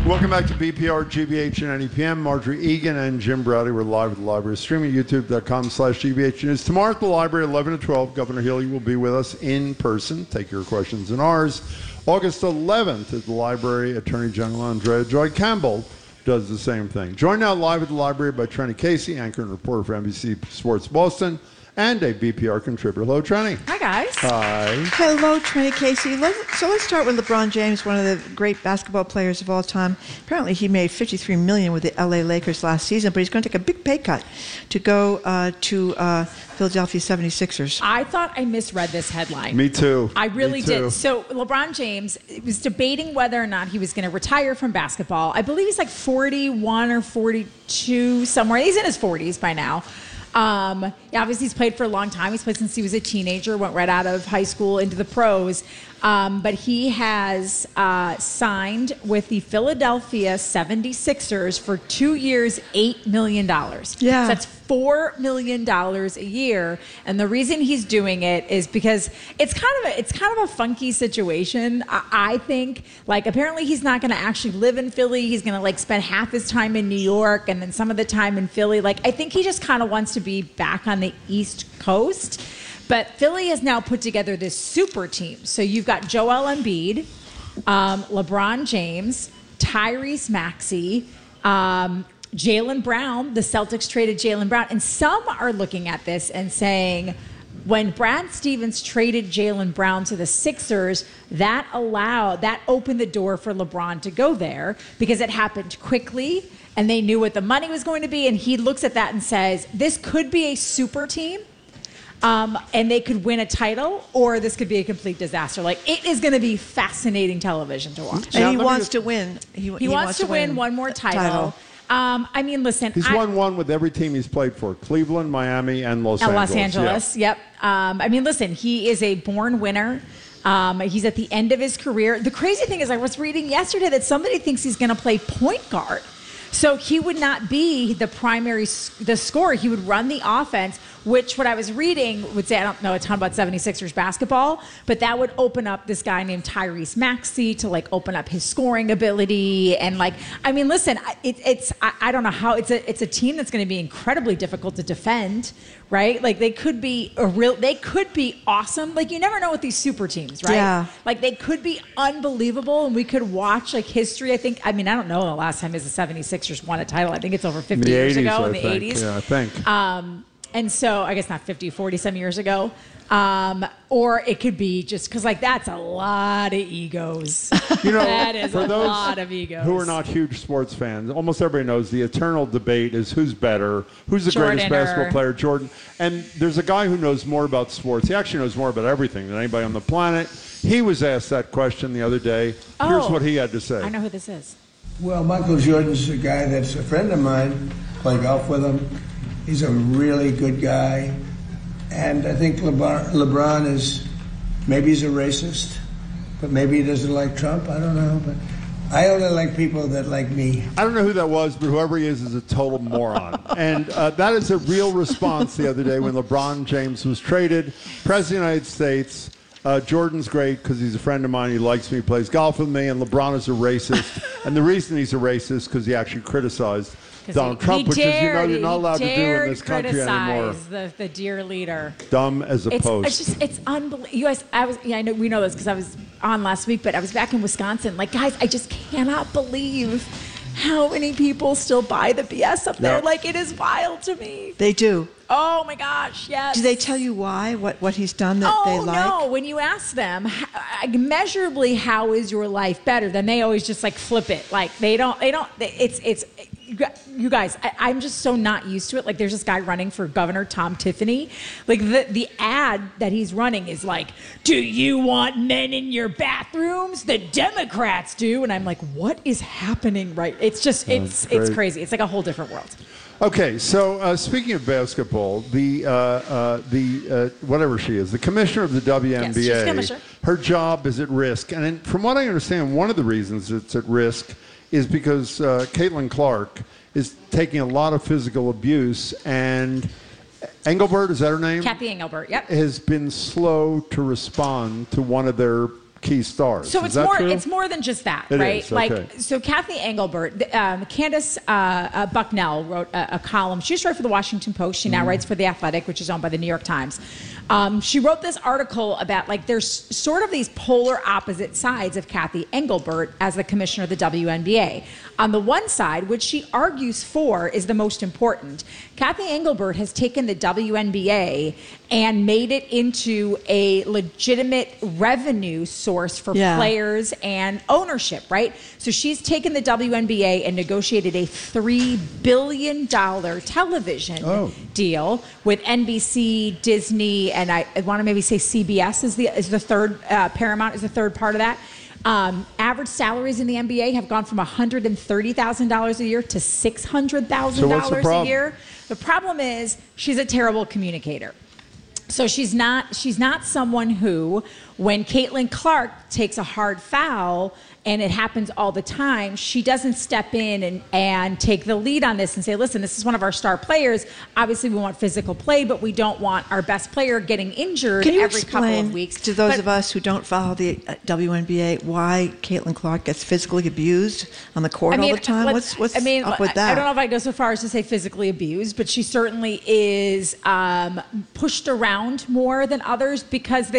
Welcome back to BPR, GBH, and NEPM. Marjorie Egan and Jim Browdy. We're live at the library, streaming at youtube.com/GBH News. Tomorrow at the library, 11 to 12, Governor Healy will be with us in person. Take your questions and ours. August 11th at the library, Attorney General Andrea Joy Campbell does the same thing. Joined now live at the library by Trenny Casey, anchor and reporter for NBC Sports Boston, and a BPR contributor. Hello, Trenny. Hi, guys. Hi. Hello, Trenny Casey. So let's start with LeBron James, one of the great basketball players of all time. Apparently, he made $53 million with the LA Lakers last season, but he's going to take a big pay cut to go to Philadelphia 76ers. I thought I misread this headline. Me too. I really did. So LeBron James was debating whether or not he was going to retire from basketball. I believe he's like 41 or 42 somewhere. He's in his 40s by now. Obviously, he's played for a long time. He's played since he was a teenager, went right out of high school into the pros. But he has signed with the Philadelphia 76ers for 2 years, $8 million. Yeah. So that's $4 million a year. And the reason he's doing it is because it's kind of a funky situation. I think, like, apparently he's not going to actually live in Philly. He's going to, like, spend half his time in New York and then some of the time in Philly. Like, I think he just kind of wants to be back on the East Coast. But Philly has now put together this super team. So you've got Joel Embiid, LeBron James, Tyrese Maxey, Jaylen Brown. The Celtics traded Jaylen Brown. And some are looking at this and saying, when Brad Stevens traded Jaylen Brown to the Sixers, that opened the door for LeBron to go there because it happened quickly and they knew what the money was going to be. And he looks at that and says, this could be a super team. And they could win a title, or this could be a complete disaster. Like, it is going to be fascinating television to watch. And he wants to win. He wants to win one more title. I mean, listen. He's won one with every team he's played for: Cleveland, Miami, and Los Angeles. Yep. I mean, listen, he is a born winner. He's at the end of his career. The crazy thing is, I was reading yesterday that somebody thinks he's going to play point guard. So he would not be the scorer. He would run the offense, which what I was reading would say, I don't know a ton about 76ers basketball, but that would open up this guy named Tyrese Maxey to, like, open up his scoring ability. And, like, I mean, listen, I don't know how it's a team that's going to be incredibly difficult to defend, right? Like, they could be awesome. Like, you never know with these super teams, right? Yeah. Like, they could be unbelievable, and we could watch, like, history. I don't know the last time the 76ers won a title. I think it's over 50 years ago in the 80s. Yeah, I think. And so I guess not 50, 40 some years ago. Or it could be just because, like, that's a lot of egos. That is a lot of egos. Who are not huge sports fans, almost everybody knows the eternal debate is who's better, who's the Jordan greatest basketball player, Jordan. And there's a guy who knows more about sports. He actually knows more about everything than anybody on the planet. He was asked that question the other day. Here's what he had to say. I know who this is. Well, Michael Jordan's a guy that's a friend of mine. Play golf with him. He's a really good guy. And I think LeBron is, maybe he's a racist, but maybe he doesn't like Trump. I don't know. But I only like people that like me. I don't know who that was, but whoever he is a total moron. And that is a real response the other day when LeBron James was traded. President of the United States. Jordan's great because he's a friend of mine. He likes me. He plays golf with me. And LeBron is a racist. And the reason he's a racist because he actually criticized Donald Trump, which is, you're not allowed to do in this country anymore. The dear leader. Dumb as a post. It's unbelievable. You guys, I know we know this because I was on last week, but I was back in Wisconsin. Like, guys, I just cannot believe how many people still buy the BS up there. Yep. Like, it is wild to me. They do. Oh my gosh, yes. Do they tell you why? What he's done that they like? Oh, no. When you ask them, measurably, how is your life better? Then they always just, like, flip it. Like, it's you guys, I'm just so not used to it. Like, there's this guy running for governor, Tom Tiffany. Like, the ad that he's running is like, do you want men in your bathrooms? The Democrats do. And I'm like, what is happening right? It's just, it's crazy. It's like a whole different world. Okay, so speaking of basketball, the whatever she is, the commissioner of the WNBA, yes, she's commissioner. Her job is at risk. And from what I understand, one of the reasons it's at risk is because Caitlin Clark is taking a lot of physical abuse, and Engelbert, is that her name? Kathy Engelbert, yep. Has been slow to respond to one of their key stars. So is that true? it's more than just that, It right? is, okay. So Kathy Engelbert, Candace Bucknell wrote a column. She used to write for the Washington Post. She now writes for The Athletic, which is owned by the New York Times. She wrote this article about there's sort of these polar opposite sides of Kathy Engelbert as the commissioner of the WNBA. On the one side, which she argues for is the most important, Kathy Engelbert has taken the WNBA and made it into a legitimate revenue source for players and ownership, right? So she's taken the WNBA and negotiated a $3 billion television deal with NBC, Disney, and I want to maybe say CBS is the third, Paramount is the third part of that. Average salaries in the NBA have gone from $130,000 a year to $600,000 a year. The problem is she's a terrible communicator. So she's not someone who, when Caitlin Clark takes a hard foul, and it happens all the time, she doesn't step in and take the lead on this and say, listen, this is one of our star players. Obviously, we want physical play, but we don't want our best player getting injured every couple of weeks. To those of us who don't follow the WNBA, why Caitlin Clark gets physically abused on the court all the time? What's up with that? I don't know if I go so far as to say physically abused, but she certainly is pushed around more than others because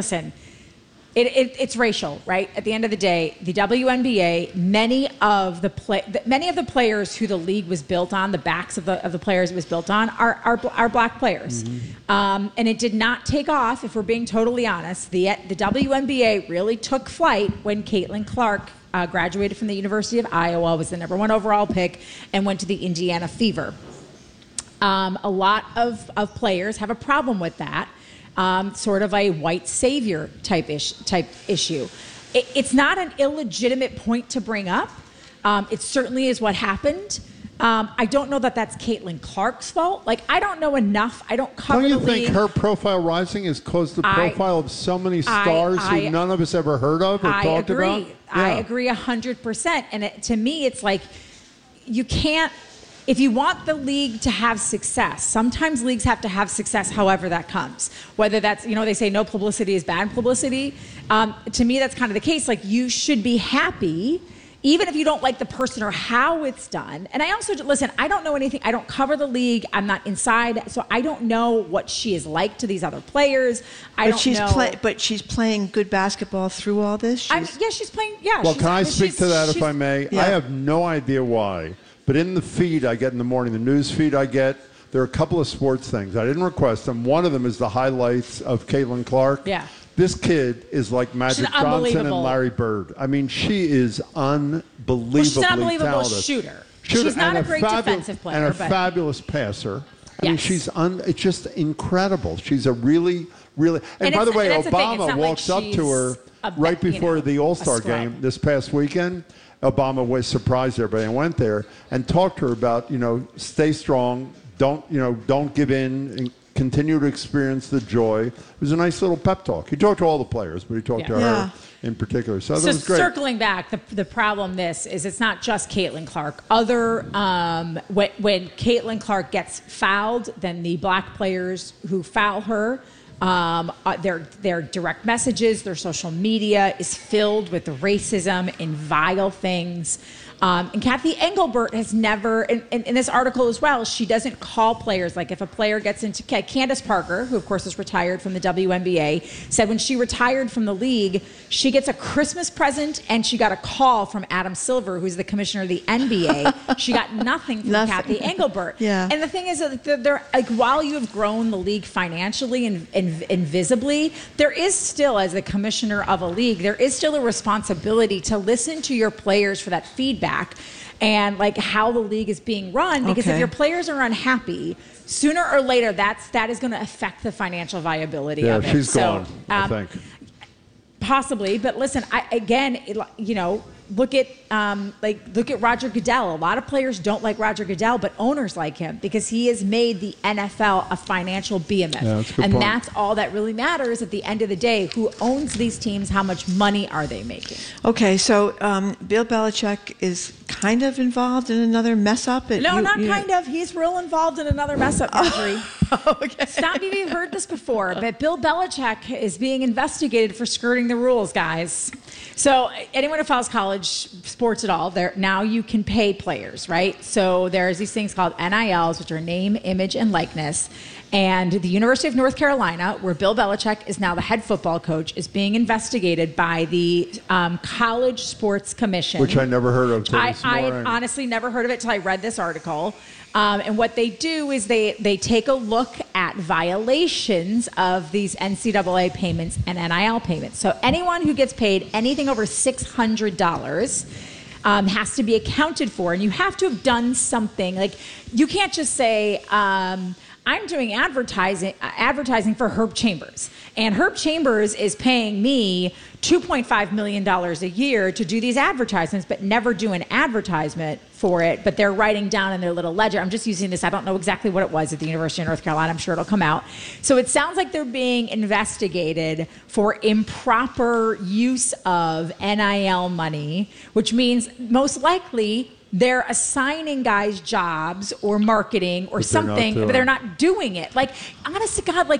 it's racial, right? At the end of the day, the WNBA, many of the players who the league was built on, the backs of the players it was built on, are black players, and it did not take off. If we're being totally honest, the WNBA really took flight when Caitlin Clark graduated from the University of Iowa, was the #1 overall pick, and went to the Indiana Fever. A lot of players have a problem with that. Sort of a white savior type issue. It's not an illegitimate point to bring up. It certainly is what happened. I don't know that that's Caitlin Clark's fault. I don't know enough. I don't cover the league. Don't you think her profile rising has caused the profile of so many stars who none of us ever heard of or talked about? I agree 100%. And to me, it's like you can't. If you want the league to have success, sometimes leagues have to have success however that comes. Whether that's, they say no publicity is bad publicity. To me, that's kind of the case. You should be happy, even if you don't like the person or how it's done. And I also, listen, I don't know anything. I don't cover the league. I'm not inside. So I don't know what she is like to these other players. But she's playing good basketball through all this? She's playing, Well, can I speak to that if I may? Yeah. I have no idea why. But in the feed I get in the morning, the news feed I get, there are a couple of sports things. I didn't request them. One of them is the highlights of Caitlin Clark. Yeah. This kid is like Magic Johnson and Larry Bird. I mean, she is unbelievably she's an unbelievable talented. shooter. She's not a great defensive player. And a fabulous passer. I mean, it's just incredible. She's a really, really... And by the way, Obama walks up to her right before the All-Star game this past weekend. Obama was surprised everybody and went there and talked to her about, stay strong, don't give in, and continue to experience the joy. It was a nice little pep talk. He talked to all the players, but he talked to her in particular. So that was great. Circling back, the problem is it's not just Caitlin Clark. When Caitlin Clark gets fouled, then the black players who foul her, their direct messages, their social media is filled with racism and vile things. And Kathy Engelbert has never, in this article as well, she doesn't call players. If a player gets into, Candace Parker, who of course is retired from the WNBA, said when she retired from the league, she gets a Christmas present and she got a call from Adam Silver, who's the commissioner of the NBA. She got nothing from Kathy Engelbert. Yeah. And the thing is that while you have grown the league financially and visibly, there is still, as the commissioner of a league, there is still a responsibility to listen to your players for that feedback and how the league is being run, because if your players are unhappy, sooner or later that is going to affect the financial viability of it. Yeah, she's gone, I think. Possibly, but listen, look at Roger Goodell. A lot of players don't like Roger Goodell, but owners like him because he has made the NFL a financial behemoth. Yeah, that's a good and point. that's all that really matters at the end of the day. Who owns these teams? How much money are they making? Okay, so Bill Belichick is kind of involved in another mess up. No, not kind of. He's real involved in another mess up, Marjorie. Okay. Stop me if you've heard this before, but Bill Belichick is being investigated for skirting the rules, guys. So anyone who follows college sports at all, now you can pay players, right? So there's these things called NILs, which are name, image, and likeness. And the University of North Carolina, where Bill Belichick is now the head football coach, is being investigated by the College Sports Commission. Which I never heard of. I had honestly never heard of it until I read this article. And what they do is they take a look at violations of these NCAA payments and NIL payments. So anyone who gets paid anything over $600 has to be accounted for. And you have to have done something. Like, you can't just say, I'm doing advertising for Herb Chambers. And Herb Chambers is paying me $2.5 million a year to do these advertisements, but never do an advertisement for it. But they're writing down in their little ledger. I'm just using this. I don't know exactly what it was at the University of North Carolina. I'm sure it'll come out. So it sounds like they're being investigated for improper use of NIL money, which means most likely they're assigning guys jobs or marketing or something, but they're not doing it. Like, honest to God,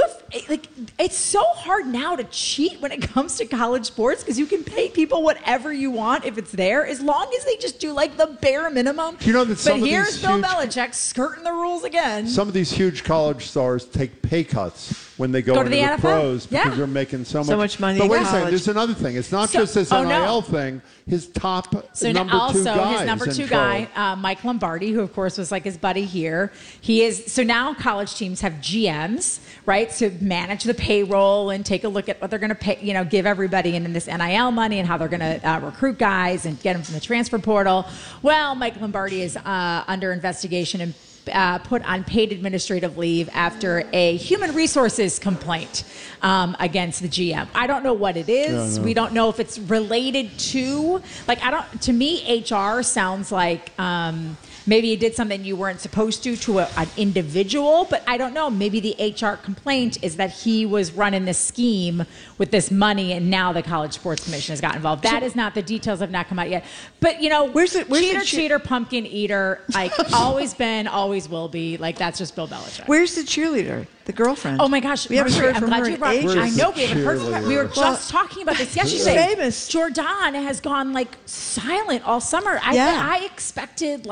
it's so hard now to cheat when it comes to college sports because you can pay people whatever you want if it's there, as long as they just do like the bare minimum. You know that some but of here's these Bill huge, Belichick skirting the rules again. Some of these huge college stars take pay cuts when they go to into the the NFL? pros because Yeah. they're making so much money But in wait a second, college. there's another thing. It's not just this no. NIL thing. His top number also, two guy his number is in two trouble. guy, Mike Lombardi, who of course was like his buddy here. He is so now college teams have GMs, right, to manage the payroll and take a look at what they're going to pay, give everybody in this NIL money and how they're going to recruit guys and get them from the transfer portal. Well, Mike Lombardi is under investigation and put on paid administrative leave after a human resources complaint against the GM. I don't know what it is. We don't know if it's related to, to me, HR sounds like maybe you did something you weren't supposed to an individual, but I don't know. Maybe the HR complaint is that he was running this scheme with this money and now the College Sports Commission has got involved. That is not, the details have not come out yet. But, where's the cheater, pumpkin eater, like always been, always will be. Like, that's just Bill Belichick. Where's the cheerleader, the girlfriend? Oh my gosh, we haven't heard I'm from glad her you in brought. ages. I know we haven't heard from her. We were Cheerleader. just talking about this She's yesterday. famous. Jordan has gone like silent all summer. Yeah. I expected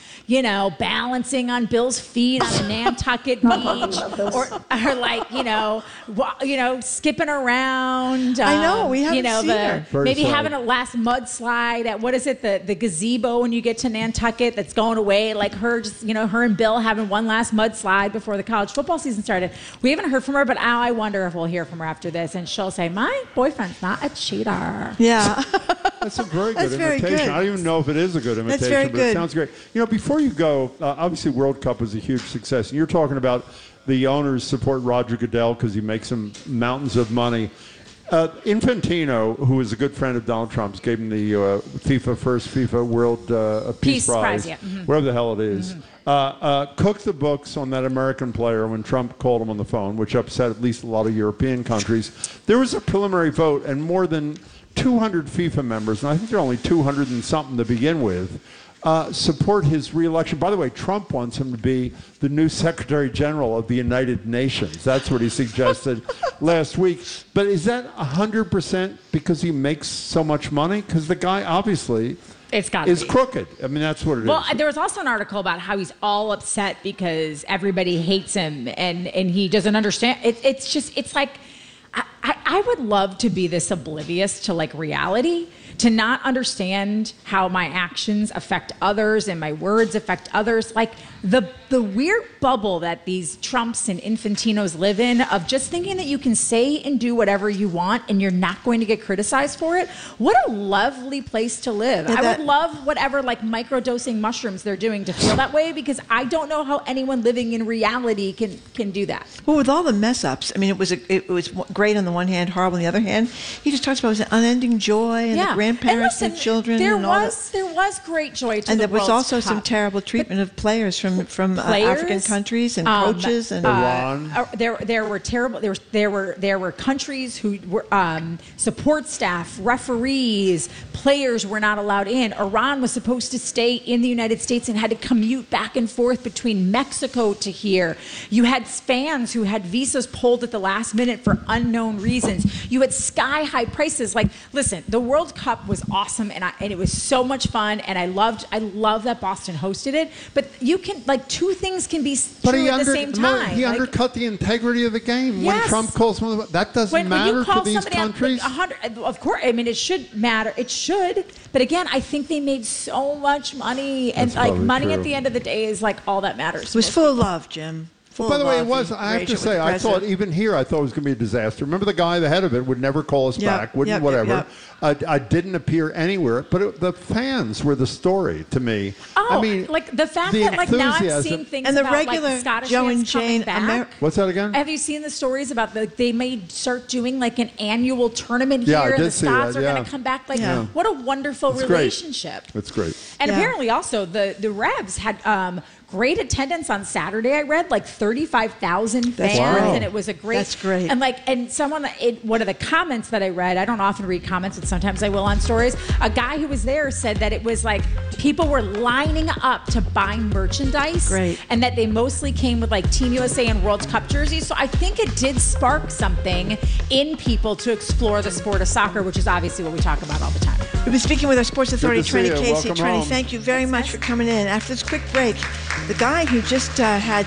balancing on Bill's feet on a Nantucket beach, or skipping around. I know, we haven't seen her. Maybe Very having a last mudslide at what is it, the gazebo when you get to Nantucket that's going away. Like her, her and Bill having one last mudslide before the college football season started. We haven't heard from her, but now I wonder if we'll hear from her after this, and she'll say, "My boyfriend's not a cheater." Yeah. That's a very good That's very imitation. good. I don't even know if it is a good imitation, That's very but good. it sounds great. Before you go, obviously World Cup was a huge success, and you're talking about the owners support Roger Goodell because he makes them mountains of money. Infantino, who is a good friend of Donald Trump's, gave him the FIFA World Peace Prize, yeah. Mm-hmm. wherever the hell it is. Cooked the books on that American player when Trump called him on the phone, which upset at least a lot of European countries. There was a preliminary vote, and more than 200 FIFA members, and I think there are only 200 and something to begin with, support his re-election. By the way, Trump wants him to be the new Secretary General of the United Nations. That's what he suggested last week. But is that 100% because he makes so much money? Because the guy obviously is crooked. I mean, that's what it is. Well, there was also an article about how he's all upset because everybody hates him and he doesn't understand. It's like, I would love to be this oblivious to reality, to not understand how my actions affect others and my words affect others. Like the weird bubble that these Trumps and Infantinos live in of just thinking that you can say and do whatever you want and you're not going to get criticized for it. What a lovely place to live. Yeah, I would love whatever microdosing mushrooms they're doing to feel that way, because I don't know how anyone living in reality can do that. Well, with all the mess ups, I mean, it was great on the one hand, horrible on the other hand. He just talks about his unending joy and the grandparents and children there and all that. there was great joy to And the there was World also Cup. some terrible treatment of players from Players, African countries and coaches and Iran. There were terrible. There were countries who were support staff, referees, players were not allowed in. Iran was supposed to stay in the United States and had to commute back and forth between Mexico to here. You had fans who had visas pulled at the last minute for unknown reasons. You had sky high prices. Like, listen, the World Cup was awesome, and it was so much fun, and I love that Boston hosted it. But you can, like, two things can be true at the same time. He Like, undercut the integrity of the game when Yes. Trump calls him. That doesn't when matter you call to these somebody out, countries. like 100, of course, I mean, it should matter. It should. But again, I think they made so much money, and That's like probably money true. at the end of the day is like all that matters. it was full of love, Jim. Full By the of way, it love was. and I have to engagement say, with the I thought president. even here, I thought it was going to be a disaster. Remember the guy, the head of it, would never call us Yeah, back, wouldn't yeah, whatever. yeah. I didn't appear anywhere, but the fans were the story to me. Oh, I mean, like the fact the that like now I'm enthusiasm- seeing things And the about regular like Scottish Joe and fans coming Jane back. What's that again? Have you seen the stories about they may start doing like an annual tournament Yeah, I here, and did the see Scots that, are yeah. going to come back? Like, Yeah. what a wonderful It's great. relationship. It's great. And Yeah. apparently, also the Revs had great attendance on Saturday. I read like 35,000 That's fans, great. and it was a great. That's great. And someone one of the comments that I read. I don't often read comments, but sometimes I will on stories. A guy who was there said that it was like people were lining up to buy merchandise, Great. and that they mostly came with like Team USA and World Cup jerseys. So I think it did spark something in people to explore the sport of soccer, which is obviously what we talk about all the time. We've been speaking with our sports authority, to see Trenny you. Casey. Welcome Trenny, home. thank you very much for coming in. After this quick break, the guy who just had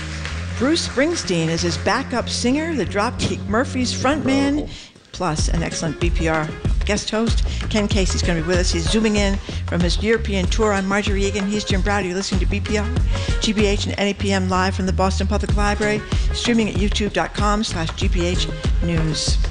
Bruce Springsteen as his backup singer, the Dropkick Murphys frontman, plus an excellent BPR guest host, Ken Casey's going to be with us. He's zooming in from his European tour. I'm Marjorie Egan. He's Jim Browder. You're listening to BPR, GBH, and NAPM live from the Boston Public Library, streaming at youtube.com/GBH News.